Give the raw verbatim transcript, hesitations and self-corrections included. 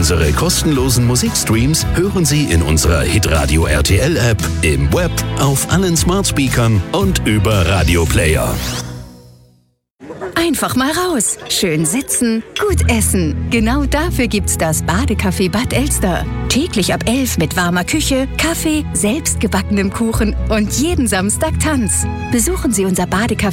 Unsere kostenlosen Musikstreams hören Sie in unserer Hitradio R T L App, im Web, auf allen Smart Speakern und über Radio Player. Einfach mal raus. Schön sitzen, gut essen. Genau dafür gibt's das Badecafé Bad Elster. Täglich ab elf mit warmer Küche, Kaffee, selbstgebackenem Kuchen und jeden Samstag Tanz. Besuchen Sie unser Badecafé